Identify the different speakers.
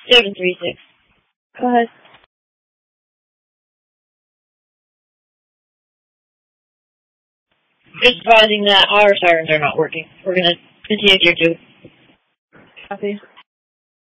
Speaker 1: 736. Go ahead. Just advising that our sirens are not working. We're going to continue tier 2.
Speaker 2: Copy.